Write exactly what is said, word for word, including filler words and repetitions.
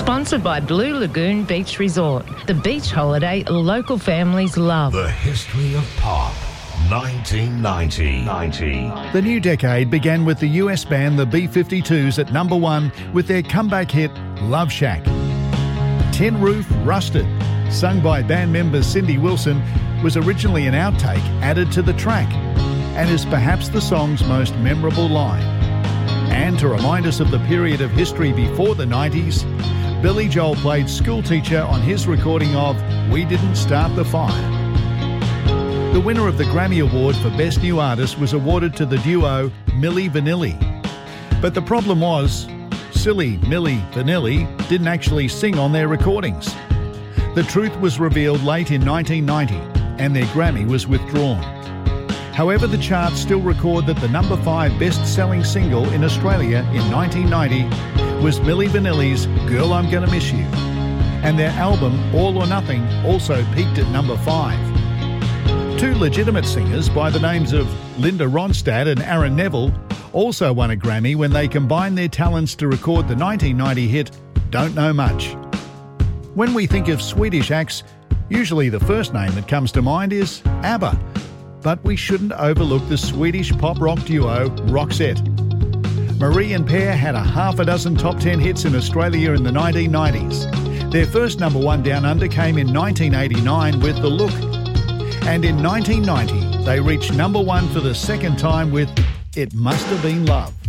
Sponsored by Blue Lagoon Beach Resort, the beach holiday local families love. The history of pop. nineteen ninety. The new decade began with the U S band the B fifty-twos at number one with their comeback hit Love Shack. Tin Roof Rusted, sung by band member Cindy Wilson, was originally an outtake added to the track and is perhaps the song's most memorable line. And to remind us of the period of history before the nineties, Billy Joel played Schoolteacher on his recording of We Didn't Start the Fire. The winner of the Grammy Award for Best New Artist was awarded to the duo Milli Vanilli. But the problem was, silly Milli Vanilli didn't actually sing on their recordings. The truth was revealed late in nineteen ninety and their Grammy was withdrawn. However, the charts still record that the number five best-selling single in Australia in nineteen ninety was Milli Vanilli's Girl I'm Gonna Miss You. And their album All or Nothing also peaked at number five. Two legitimate singers by the names of Linda Ronstadt and Aaron Neville also won a Grammy when they combined their talents to record the nineteen ninety hit Don't Know Much. When we think of Swedish acts, usually the first name that comes to mind is ABBA. But we shouldn't overlook the Swedish pop-rock duo Roxette. Marie and Per had a half a dozen top ten hits in Australia in the nineteen nineties. Their first number one down under came in nineteen eighty-nine with The Look. And in nineteen ninety, they reached number one for the second time with It Must Have Been Love.